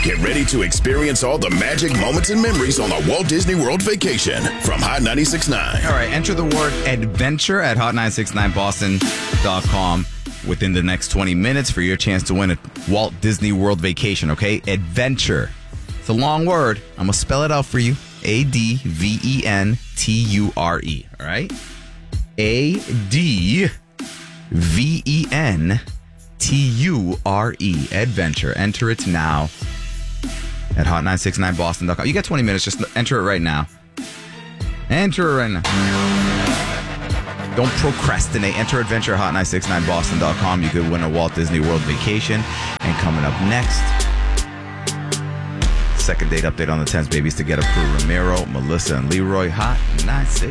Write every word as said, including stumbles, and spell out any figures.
Get ready to experience all the magic moments and memories on a Walt Disney World vacation from Hot ninety-six point nine. All right, enter the word adventure at hot nine six nine boston dot com within the next twenty minutes for your chance to win a Walt Disney World vacation, okay? Adventure. It's a long word. I'm going to spell it out for you. A D V E N T U R E, all right? A D V E N T U R E, adventure. Enter it now at hot nine six nine boston dot com. You got twenty minutes. Just enter it right now. Enter it right now. Don't procrastinate. Enter adventure at hot nine six nine boston dot com. You could win a Walt Disney World vacation. And coming up next, second date update on the Tens Babies together. Prue Ramiro, Melissa, and Leroy. Hot nine six